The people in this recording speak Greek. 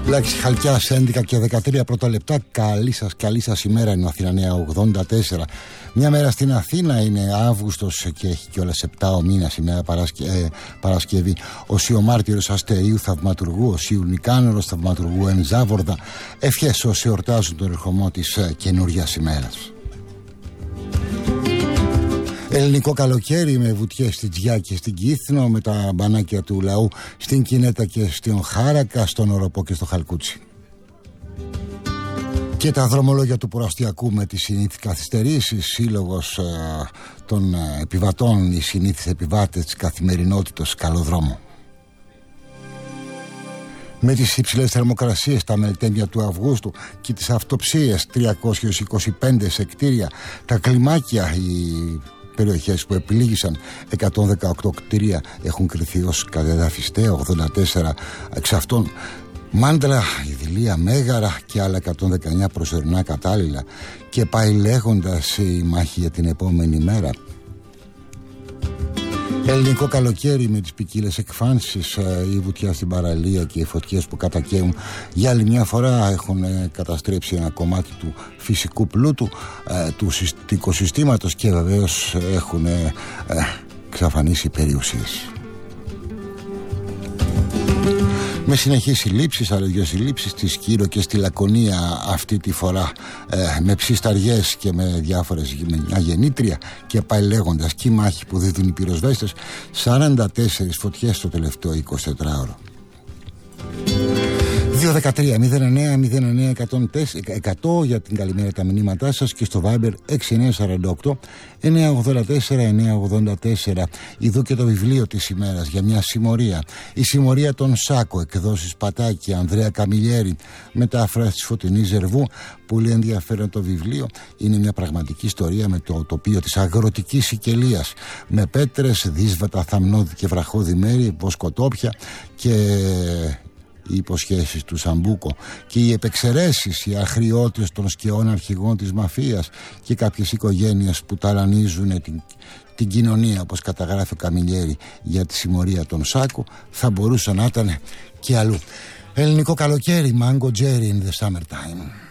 Λέξη Χαλκιάς 11 και 13 πρώτα λεπτά. Καλή σας ημέρα, είναι ο Αθήνα Νέα 84. Μια μέρα στην Αθήνα, είναι Αύγουστος και έχει κιόλας 7 ο μήνας, ημέρα Παρασκευή. Ο Σιωμάρτυρος Αστερίου Θαυματουργού, ο Σιουρνικάνωρος Θαυματουργού εν Ζάβορδα. Ευχές όσοι εορτάζουν τον ερχομό της καινούριας ημέρας. Ελληνικό καλοκαίρι με βουτιές στην Τζιά και στην Κύθνο, με τα μπανάκια του λαού στην Κινέτα και στην Χάρακα, στον Οροπό και στο Χαλκούτσι. Και τα δρομολόγια του προαστιακού με τις συνήθεις καθυστερήσεις, σύλλογος των επιβατών, οι συνήθεις επιβάτες της καθημερινότητας, καλό δρόμο. Με τις υψηλές θερμοκρασίες, τα μελτέμια του Αυγούστου και τις αυτοψίες, 325 σε κτίρια, τα κλιμάκια, οι περιοχές που επιλήγησαν, 118 κτίρια έχουν κριθεί ως κατεδαφιστέα, 84 εξ αυτών Μάντρα, Ιδηλία, Μέγαρα και άλλα 119 προσωρινά κατάλληλα, και πάει λέγοντας η μάχη για την επόμενη μέρα. Ελληνικό καλοκαίρι με τις ποικίλες εκφάνσεις, η βουτιά στην παραλία και οι φωτιές που κατακαίουν για άλλη μια φορά έχουν καταστρέψει ένα κομμάτι του φυσικού πλούτου, του οικοσυστήματος, και βεβαίως έχουν εξαφανίσει περιουσίες. Με συνεχείς συλλήψεις, άλλες δύο συλλήψεις στη Σκύρο και στη Λακωνία, αυτή τη φορά με ψισταριές και με διάφορες, με μια γεννήτρια, και πάει λέγοντας, και η μάχη που δίδουν οι πυροσβέστες, 44 φωτιές το τελευταίο 24ωρο. 2-13-09-09-100 για την καλημέρα, τα μηνύματά σας, και στο Viber 6948 984 984. Ειδού και το βιβλίο της ημέρας για μια συμμορία. Η συμμορία των Σάκο, εκδόσεις Πατάκη, Ανδρέα Καμιλιέρη, μετάφραση της Φωτεινής Ζερβού. Πολύ ενδιαφέρον το βιβλίο. Είναι μια πραγματική ιστορία με το τοπίο της αγροτικής Σικελίας, με πέτρες, δύσβατα, θαμνώδη και βραχώδη μέρη, βοσκοτόπια και οι υποσχέσεις του Σαμπούκο και οι επεξαιρέσεις, οι αχρειώτες των σκαιών αρχηγών της μαφίας και κάποιες οικογένειες που ταλανίζουν την κοινωνία, όπως καταγράφει ο Καμιλιέρη για τη συμμορία των Σάκου, θα μπορούσαν να ήταν και αλλού. Ελληνικό καλοκαίρι, Mango Jerry in the summertime.